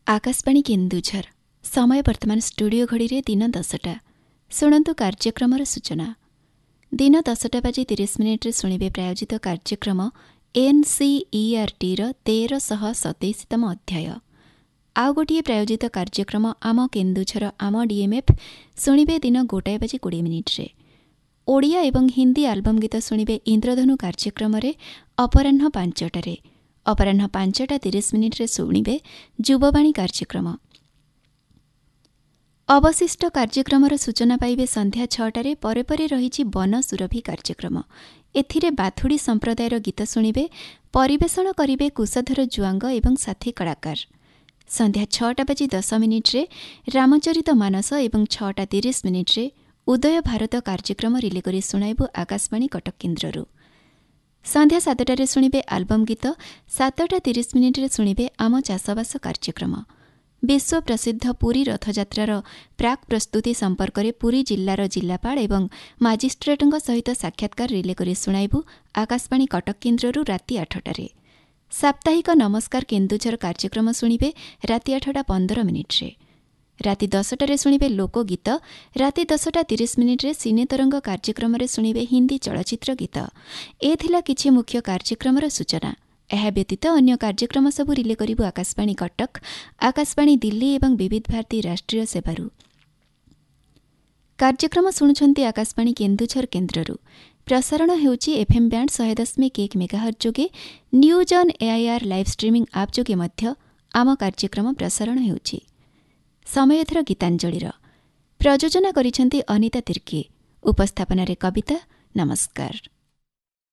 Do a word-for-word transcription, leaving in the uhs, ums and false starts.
आकाशवाणी केन्दुझर समय वर्तमान स्टूडियो घड़ी रे दिन दसटा शुणु कार्यक्रम सूचना दिन दसटा बाजी तीस मिनिट रे शुणिबे प्रायोजित कार्यक्रम एनसीईआरटी रो तेरह सतैशतम अध्याय। आउ गोटे प्रायोजित कार्यक्रम आम केन्दुझर आम डीएमएफ शुणिबे दिन गोटाए बाजी कोड़े मिनिट रे। ओडिया एवं हिंदी आल्बम गीत शुणिबे इंद्रधनु कार्यक्रम रे अपराह्न पांचटारे। अपराह्न पांचटा तीस मिनिट रे शुणिबे युववाणी कार्यक्रम। अवशिष्ट कार्यक्रमर सूचना पाइबे संध्या छटारे परे परे रहिछि वन सुरभि कार्यक्रम। एथिरे बाथुड़ी संप्रदायर गीत शुणिबे परिवेषण करिबे कुशधर जुआंग एवं साथी कलाकार। संध्या छटा बाजी दस मिनिट रे रामचरित मानस एवं छटा तीस मिनिट रे उदय भारत कार्यक्रम रिले करी सुनाइबु आकाशवाणी कटक केन्द्ररू। संध्या सातटारे शुणिबे आल्बम गीत। सातटा तीस मिनिट रे शुणिबे आम चाषबास कार्यक्रम। विश्व प्रसिद्ध पुरी रथयात्रार प्राक प्रस्तुति संपर्क में पुरी जिल्लार जिल्लापाल एवं माजिस्ट्रेटଙ୍କ सहित साक्षात्कार रिले करी सुनाइबु आकाशवाणी कटक केन्द्ररू राति आठटारे। साप्ताहिक नमस्कार केन्दुझर कार्यक्रम शुणिबे राति आठटा पंदर मिनिट रे। राति दसटारे शुणिबे लोकगीत। राति दसटा तीस मिनिट रे सिने तरंग कार्यक्रम रे शुणिबे हिंदी चलचित्र गीत। ए थिला किछि मुख्य कार्यक्रमर सूचना। यह व्यतीत अन्य कार्यक्रम सबू रिले करिबु आकाशवाणी कटक, आकाशवाणी दिल्ली एवं विविध भारती राष्ट्रीय सेवारू। कार्यक्रम शुणुछंती आकाशवाणी केन्दुझर केन्द्ररू। प्रसारण हेउची एफएम बैंड सौ दशमिक एक मेगाहर्ट्ज जोगे news on AIR live streaming आप जोगे मध्य आम कार्यक्रम प्रसारण हेउची। समय एथर गीतांजलिर प्रयोजना करिछंती अनिता तिर्की। उपस्थापन रे कविता। नमस्कार।